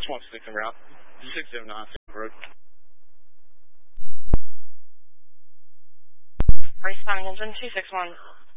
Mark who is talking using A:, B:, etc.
A: 616 en route. 609 road.
B: Responding engine 261.